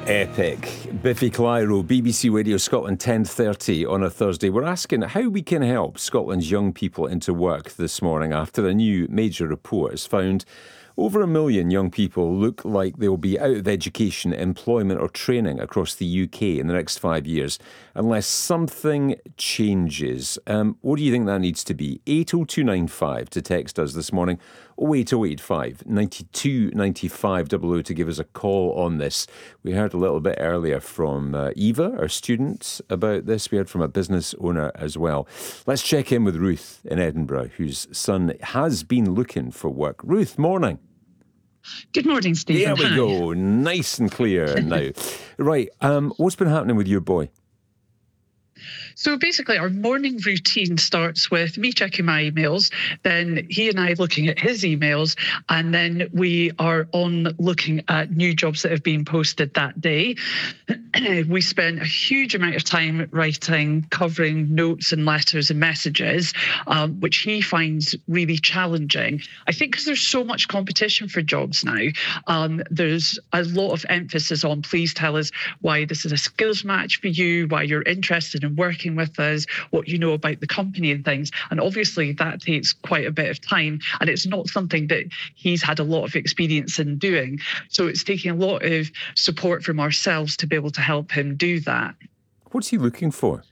Epic. Biffy Clyro, BBC Radio Scotland, 10:30 on a Thursday. We're asking how we can help Scotland's young people into work this morning after a new major report has found over 1 million young people look like they'll be out of education, employment or training across the UK in the next 5 years unless something changes. What do you think that needs to be? 80295 to text us this morning. 08085 92 95 00 to give us a call on this. We heard a little bit earlier from Eva, our student, about this. We heard from a business owner as well. Let's check in with Ruth in Edinburgh, whose son has been looking for work. Ruth, morning. Good morning, Stephen. There we go. Nice and clear now. Right. What's been happening with your boy? So basically, our morning routine starts with me checking my emails, then he and I looking at his emails, and then we are on looking at new jobs that have been posted that day. We spend a huge amount of time writing, covering notes and letters and messages, which he finds really challenging. I think because there's so much competition for jobs now, there's a lot of emphasis on please tell us why this is a skills match for you, why you're interested in working with us, what you know about the company and things. And obviously that takes quite a bit of time, and it's not something that he's had a lot of experience in doing. So it's taking a lot of support from ourselves to be able to help him do that. What's he looking for?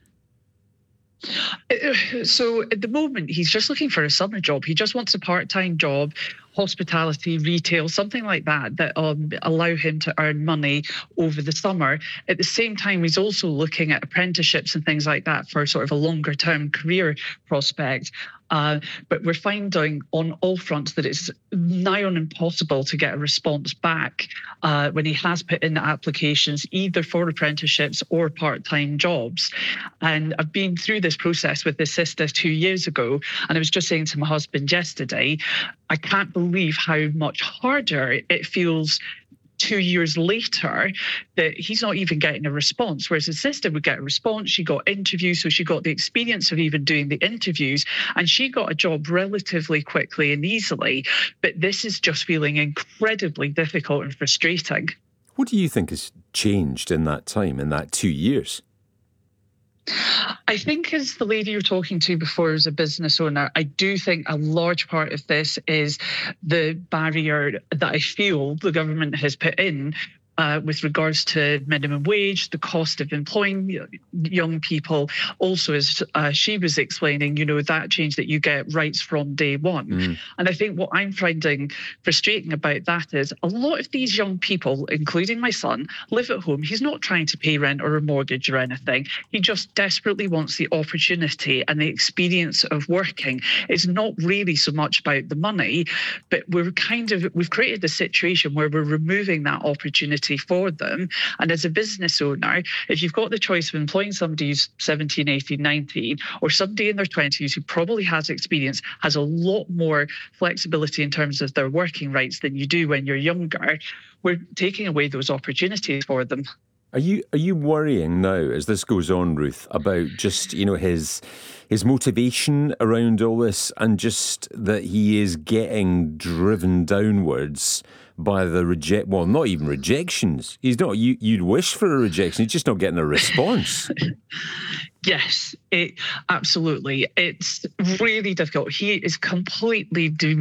So at the moment, he's just looking for a summer job. He just wants a part-time job, hospitality, retail, something like that, that allow him to earn money over the summer. At the same time, he's also looking at apprenticeships and things like that for sort of a longer-term career prospect. But we're finding on all fronts that it's nigh on impossible to get a response back when he has put in the applications, either for apprenticeships or part-time jobs. And I've been through this process with his sister 2 years ago, and I was just saying to my husband yesterday, I can't believe how much harder it feels 2 years later that he's not even getting a response, whereas his sister would get a response. She got interviews, so she got the experience of even doing the interviews, and she got a job relatively quickly and easily. But this is just feeling incredibly difficult and frustrating. What do you think has changed in that time, in that 2 years? I think, as the lady you're talking to before as a business owner, I do think a large part of this is the barrier that I feel the government has put in with regards to minimum wage, the cost of employing young people. Also, as she was explaining, you know, that change that you get rights from day one. And I think what I'm finding frustrating about that is a lot of these young people, including my son, live at home. He's not trying to pay rent or a mortgage or anything. He just desperately wants the opportunity and the experience of working. It's not really so much about the money, but we've created a situation where we're removing that opportunity for them. And as a business owner, if you've got the choice of employing somebody who's 17, 18, 19, or somebody in their 20s who probably has experience, has a lot more flexibility in terms of their working rights than you do when you're younger, we're taking away those opportunities for them. Are you worrying now, as this goes on, Ruth, about just, you know, his motivation around all this, and just that he is getting driven downwards by the not even rejections. He's not. You'd wish for a rejection. He's just not getting a response. Yes, absolutely. It's really difficult. He is completely